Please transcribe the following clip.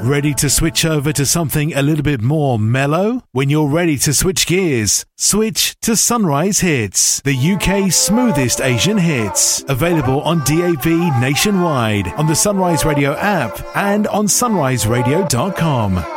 Ready to switch over to something a little bit more mellow? When you're ready to switch gears, switch to Sunrise Hits, the UK's smoothest Asian hits. Available on DAB nationwide, on the Sunrise Radio app and on sunriseradio.com.